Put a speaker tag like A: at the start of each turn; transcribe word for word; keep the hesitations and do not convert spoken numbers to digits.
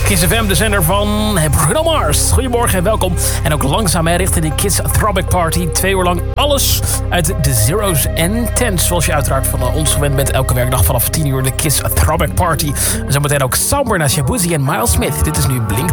A: Kiss F M, de zender van Bruno Mars. Goedemorgen en welkom. En ook langzaam hè, richting de Kiss Throwback Party. Twee uur lang alles uit de zeros en tens. Zoals je uiteraard van ons gewend bent. Elke werkdag vanaf tien uur de Kiss Throwback Party. En zometeen ook Somber naar Shabuzi en Miles Smith. Dit is nu Blink.